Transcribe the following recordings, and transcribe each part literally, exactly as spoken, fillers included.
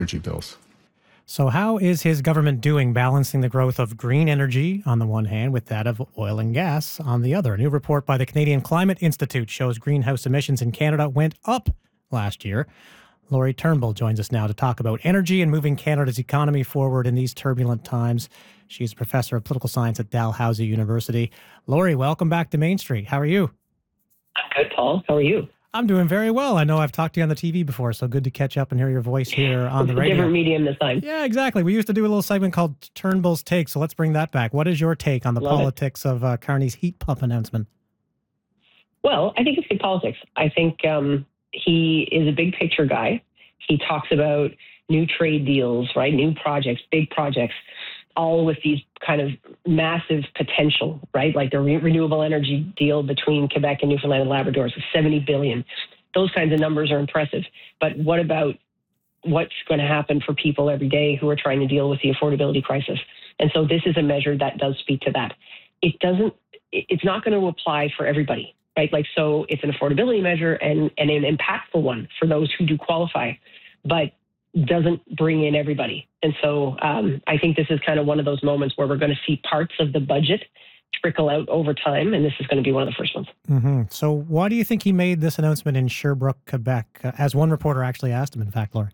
energy bills. So how is his government doing balancing the growth of green energy on the one hand with that of oil and gas on the other? A new report by the Canadian Climate Institute shows greenhouse emissions in Canada went up last year. Lori Turnbull joins us now to talk about energy and moving Canada's economy forward in these turbulent times. She's a professor of political science at Dalhousie University. Lori, welcome back to Main Street. How are you? I'm good, Paul. How are you? I'm doing very well. I know I've talked to you on the T V before, so good to catch up and hear your voice here on the It's a radio. different medium this time. Yeah, exactly. We used to do a little segment called Turnbull's Take, so let's bring that back. What is your take on the Love politics it. of uh, Carney's heat pump announcement? Well, I think it's good politics. I think um, he is a big picture guy. He talks about new trade deals, right? New projects, big projects, all with these kind of massive potential, right? Like the re- renewable energy deal between Quebec and Newfoundland and Labrador is seventy billion dollars. Those kinds of numbers are impressive. But what about what's going to happen for people every day who are trying to deal with the affordability crisis? And so this is a measure that does speak to that. It doesn't, it's not going to apply for everybody, right? Like, so it's an affordability measure and, and an impactful one for those who do qualify, but doesn't bring in everybody. And so um, I think this is kind of one of those moments where we're going to see parts of the budget trickle out over time, and this is going to be one of the first ones. Mm-hmm. So why do you think he made this announcement in Sherbrooke, Quebec, uh, as one reporter actually asked him, in fact, Lori?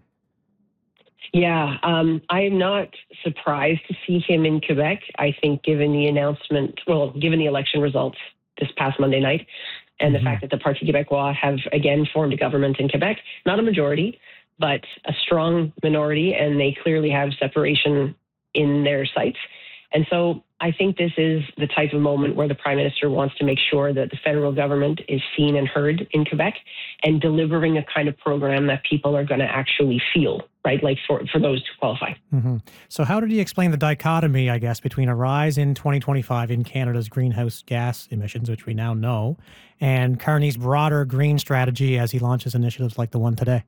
Yeah, um, I am not surprised to see him in Quebec. I think given the announcement, well, given the election results this past Monday night, and mm-hmm. the fact that the Parti Québécois have again formed a government in Quebec, not a majority, but a strong minority, and they clearly have separation in their sights. And so I think this is the type of moment where the Prime Minister wants to make sure that the federal government is seen and heard in Quebec and delivering a kind of program that people are going to actually feel, right, like for, for those who qualify. Mm-hmm. So how did he explain the dichotomy, I guess, between a rise in twenty twenty-five in Canada's greenhouse gas emissions, which we now know, and Carney's broader green strategy as he launches initiatives like the one today?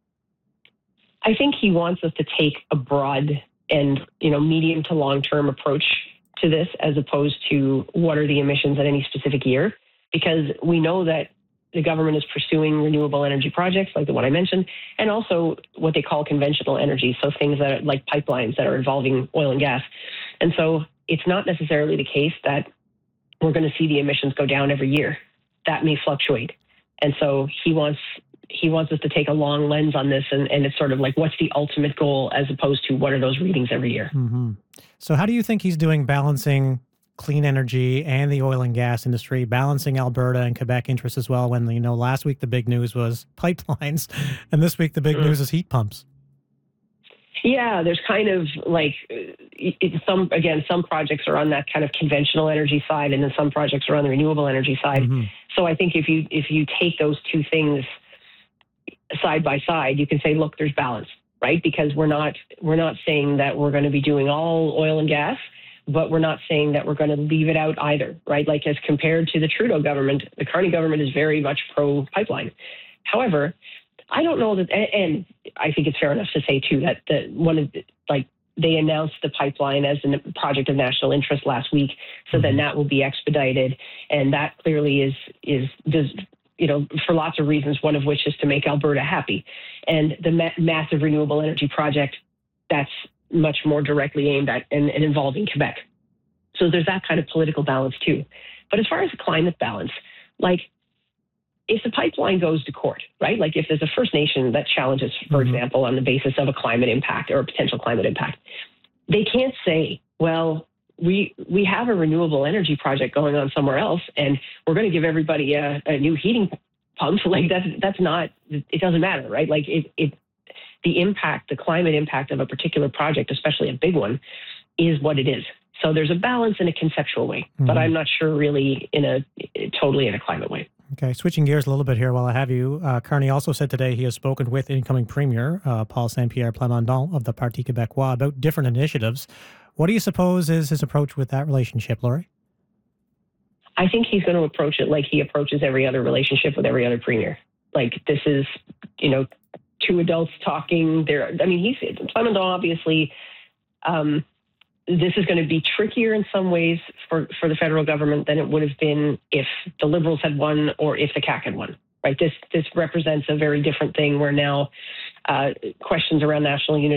I think he wants us to take a broad and, you know, medium to long-term approach to this as opposed to what are the emissions at any specific year, because we know that the government is pursuing renewable energy projects like the one I mentioned, and also what they call conventional energy, so things that are like pipelines that are involving oil and gas. And so it's not necessarily the case that we're going to see the emissions go down every year. That may fluctuate. And so he wants he wants us to take a long lens on this, and, and it's sort of like, what's the ultimate goal as opposed to what are those readings every year? Mm-hmm. So how do you think he's doing balancing clean energy and the oil and gas industry, balancing Alberta and Quebec interests as well, when, you know, last week the big news was pipelines, and this week the big mm-hmm. news is heat pumps? Yeah, there's kind of like, it, some again, some projects are on that kind of conventional energy side, and then some projects are on the renewable energy side. Mm-hmm. So I think if you if you take those two things side by side, you can say, look, there's balance, right? Because we're not we're not saying that we're going to be doing all oil and gas, but we're not saying that we're going to leave it out either, right? Like, as compared to the Trudeau government, the Carney government is very much pro pipeline. However, I don't know that, and I think it's fair enough to say too that the one of the, like they announced the pipeline as a project of national interest last week, so then that will be expedited, and that clearly is is does. you know, for lots of reasons, one of which is to make Alberta happy. And the ma- massive renewable energy project, that's much more directly aimed at and, and involving Quebec. So there's that kind of political balance too. But as far as the climate balance, like, if the pipeline goes to court, right? Like, if there's a First Nation that challenges, for mm-hmm. example, on the basis of a climate impact or a potential climate impact, they can't say, well, we we have a renewable energy project going on somewhere else, and we're going to give everybody a, a new heating pump. Like, that's that's not, it doesn't matter, right? Like, it, it the impact, the climate impact of a particular project, especially a big one, is what it is. So there's a balance in a conceptual way, mm-hmm. but I'm not sure really in a totally in a climate way. Okay, switching gears a little bit here while I have you. Uh, Carney also said today he has spoken with incoming Premier uh, Paul Saint-Pierre Plamondon of the Parti Québécois about different initiatives. What do you suppose is his approach with that relationship, Lori? I think he's going to approach it like he approaches every other relationship with every other premier. Like, this is, you know, two adults talking. There, I mean, he's Plamondon obviously. Um, this is going to be trickier in some ways for, for the federal government than it would have been if the Liberals had won or if the C A Q had won. Right? This this represents a very different thing where now uh, questions around national unity